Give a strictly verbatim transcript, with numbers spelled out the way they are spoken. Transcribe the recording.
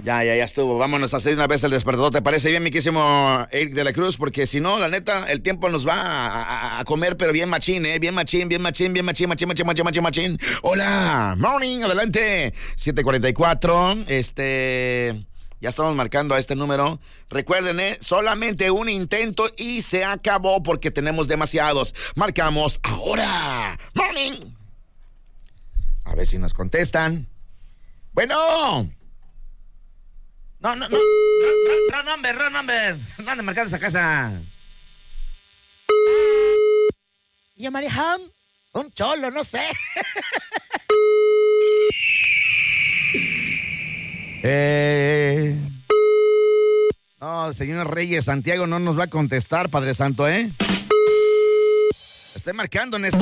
Ya, ya, ya estuvo. Vámonos a hacer una vez el despertador. ¿Te parece bien, mi quísimo Eric de la Cruz? Porque si no, la neta, el tiempo nos va a, a, a comer, pero bien machín, ¿eh? Bien machín, bien machín, bien machín, machín, machín, machín, machín, machín. Hola, morning, adelante. siete cuarenta y cuatro, este... Ya estamos marcando a este número. Recuerden, ¿eh? Solamente un intento y se acabó porque tenemos demasiados. Marcamos ahora. Morning. A ver si nos contestan. Bueno. No, no, no. Wrong number, wrong number. No ande marcando esa casa. ¿Y María Ham? Un cholo, no sé. eh... No, señor Reyes, Santiago no nos va a contestar, Padre Santo, ¿eh? Estoy marcando en este...